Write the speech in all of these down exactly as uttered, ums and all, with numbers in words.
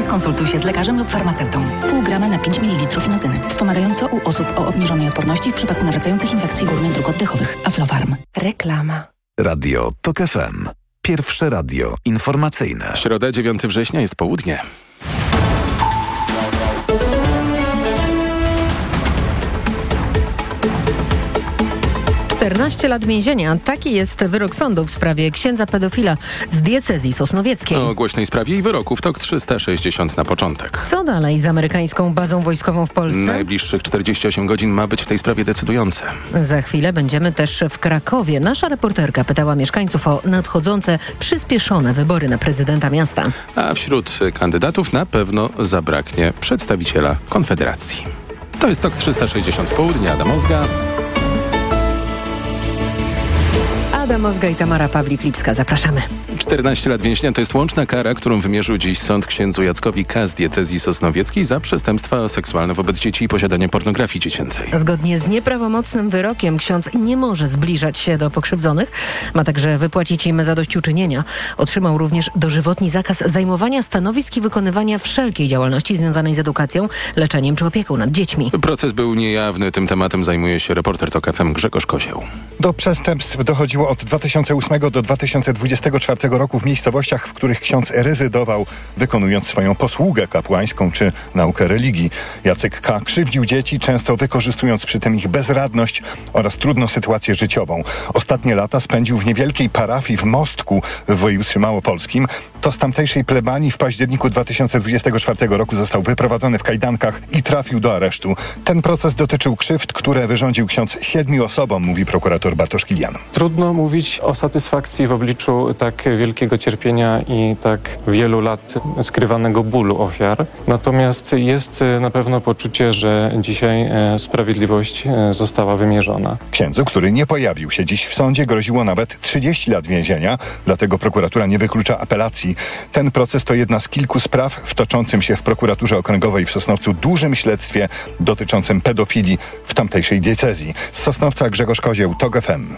skonsultuj się z lekarzem lub farmaceutą. Pół grama na pięć mililitrów inozyny. Wspomagająco u osób o obniżonej odporności w przypadku nawracających infekcji górnych dróg oddechowych. Aflofarm. Reklama. Radio TOK F M. Pierwsze radio informacyjne. Środa, dziewiątego września, jest południe. czternaście lat więzienia. Taki jest wyrok sądu w sprawie księdza pedofila z diecezji sosnowieckiej. O głośnej sprawie i wyroków TOK trzysta sześćdziesiąt na początek. Co dalej z amerykańską bazą wojskową w Polsce? Najbliższych czterdzieści osiem godzin ma być w tej sprawie decydujące. Za chwilę będziemy też w Krakowie. Nasza reporterka pytała mieszkańców o nadchodzące, przyspieszone wybory na prezydenta miasta. A wśród kandydatów na pewno zabraknie przedstawiciela Konfederacji. To jest TOK trzysta sześćdziesiąt Południa. Adam Ozga. Adam Ozga i Tamara Pawlik-Lipska. Zapraszamy. czternaście lat więzienia to jest łączna kara, którą wymierzył dziś sąd księdzu Jackowi K. z diecezji sosnowieckiej za przestępstwa seksualne wobec dzieci i posiadanie pornografii dziecięcej. Zgodnie z nieprawomocnym wyrokiem ksiądz nie może zbliżać się do pokrzywdzonych. Ma także wypłacić im zadośćuczynienia. Otrzymał również dożywotni zakaz zajmowania stanowisk i wykonywania wszelkiej działalności związanej z edukacją, leczeniem czy opieką nad dziećmi. Proces był niejawny. Tym tematem zajmuje się reporter TOK F M Grzegorz Kozieł. Do przestępstw dochodziło od dwa tysiące ósmego do dwa tysiące dwudziestego czwartego roku w miejscowościach, w których ksiądz rezydował, wykonując swoją posługę kapłańską czy naukę religii. Jacek K. krzywdził dzieci, często wykorzystując przy tym ich bezradność oraz trudną sytuację życiową. Ostatnie lata spędził w niewielkiej parafii w Mostku w województwie małopolskim. To z tamtejszej plebanii w październiku dwa tysiące dwudziestego czwartego roku został wyprowadzony w kajdankach i trafił do aresztu. Ten proces dotyczył krzywd, które wyrządził ksiądz siedmiu osobom, mówi prokurator Bartosz Kilian. Trudno mówić o satysfakcji w obliczu tak wielkiego cierpienia i tak wielu lat skrywanego bólu ofiar. Natomiast jest na pewno poczucie, że dzisiaj sprawiedliwość została wymierzona. Księdzu, który nie pojawił się dziś w sądzie, groziło nawet trzydzieści lat więzienia, dlatego prokuratura nie wyklucza apelacji. Ten proces to jedna z kilku spraw w toczącym się w prokuraturze okręgowej w Sosnowcu dużym śledztwie dotyczącym pedofilii w tamtejszej diecezji. Z Sosnowca Grzegorz Kozieł, TOK F M.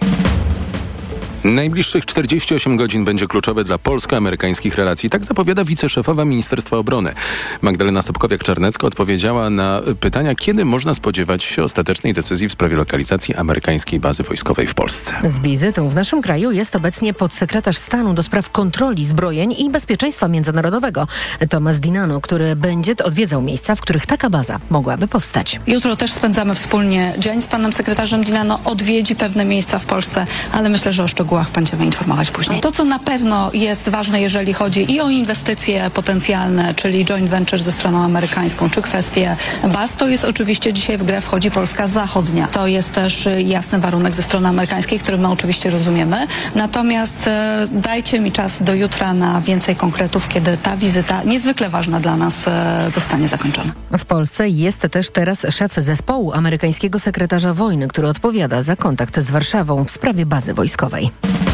Najbliższych czterdzieści osiem godzin będzie kluczowe dla polsko-amerykańskich relacji. Tak zapowiada wiceszefowa Ministerstwa Obrony. Magdalena Sobkowiak-Czarnecka odpowiedziała na pytania, kiedy można spodziewać się ostatecznej decyzji w sprawie lokalizacji amerykańskiej bazy wojskowej w Polsce. Z wizytą w naszym kraju jest obecnie podsekretarz stanu do spraw kontroli zbrojeń i bezpieczeństwa międzynarodowego Tomasz Dinano, który będzie odwiedzał miejsca, w których taka baza mogłaby powstać. Jutro też spędzamy wspólnie dzień z panem sekretarzem Dinano. Odwiedzi pewne miejsca w Polsce, ale myślę, że o szczegółach będziemy informować później. To, co na pewno jest ważne, jeżeli chodzi i o inwestycje potencjalne, czyli joint venture ze stroną amerykańską, czy kwestie baz, to jest oczywiście dzisiaj w grę wchodzi Polska Zachodnia. To jest też jasny warunek ze strony amerykańskiej, który my oczywiście rozumiemy. Natomiast e, dajcie mi czas do jutra na więcej konkretów, kiedy ta wizyta, niezwykle ważna dla nas, e, zostanie zakończona. W Polsce jest też teraz szef zespołu amerykańskiego sekretarza wojny, który odpowiada za kontakt z Warszawą w sprawie bazy wojskowej.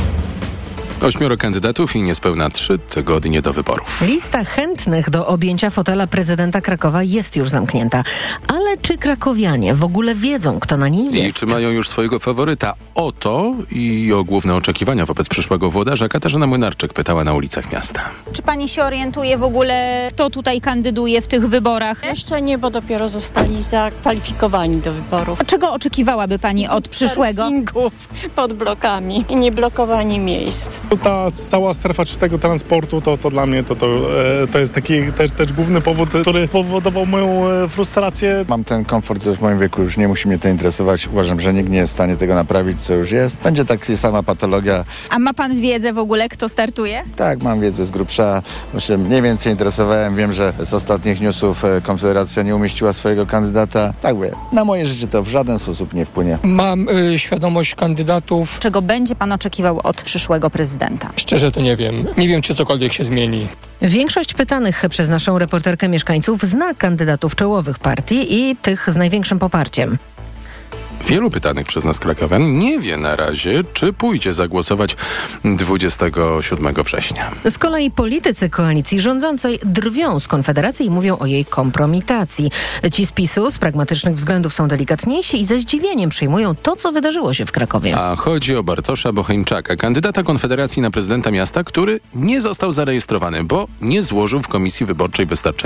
Ośmioro kandydatów i niespełna trzy tygodnie do wyborów. Lista chętnych do objęcia fotela prezydenta Krakowa jest już zamknięta. Ale czy krakowianie w ogóle wiedzą, kto na niej jest? I czy mają już swojego faworyta? O to i o główne oczekiwania wobec przyszłego włodarza Katarzyna Młynarczyk pytała na ulicach miasta. Czy pani się orientuje w ogóle, kto tutaj kandyduje w tych wyborach? Jeszcze nie, bo dopiero zostali zakwalifikowani do wyborów. Czego oczekiwałaby pani od przyszłego? Parkingów pod blokami i nieblokowanie miejsc. Ta cała strefa czystego transportu, to, to dla mnie to, to, to jest taki też, też główny powód, który powodował moją frustrację. Mam ten komfort, że w moim wieku już nie musi mnie to interesować. Uważam, że nikt nie jest w stanie tego naprawić, co już jest. Będzie taka sama patologia. A ma pan wiedzę w ogóle, kto startuje? Tak, mam wiedzę z grubsza. Się mniej więcej interesowałem. Wiem, że z ostatnich newsów Konfederacja nie umieściła swojego kandydata. Tak mówię, na moje życie to w żaden sposób nie wpłynie. Mam y, świadomość kandydatów. Czego będzie pan oczekiwał od przyszłego prezydenta? Szczerze to nie wiem. Nie wiem, czy cokolwiek się zmieni. Większość pytanych przez naszą reporterkę mieszkańców zna kandydatów czołowych partii i tych z największym poparciem. Wielu pytanych przez nas krakowian nie wie na razie, czy pójdzie zagłosować dwudziestego siódmego września. Z kolei politycy koalicji rządzącej drwią z Konfederacji i mówią o jej kompromitacji. Ci z PiSu z pragmatycznych względów są delikatniejsi i ze zdziwieniem przyjmują to, co wydarzyło się w Krakowie. A chodzi o Bartosza Bocheńczaka, kandydata Konfederacji na prezydenta miasta, który nie został zarejestrowany, bo nie złożył w komisji wyborczej wystarczająco